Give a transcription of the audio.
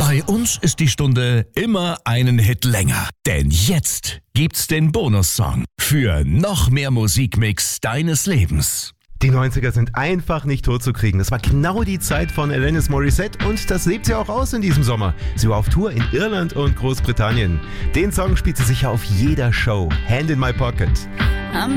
Bei uns ist die Stunde immer einen Hit länger. Denn jetzt gibt's den Bonussong für noch mehr Musikmix deines Lebens. Die 90er sind einfach nicht totzukriegen. Das war genau die Zeit von Alanis Morissette und das lebt sie auch aus in diesem Sommer. Sie war auf Tour in Irland und Großbritannien. Den Song spielt sie sicher auf jeder Show. Hand in My Pocket. I'm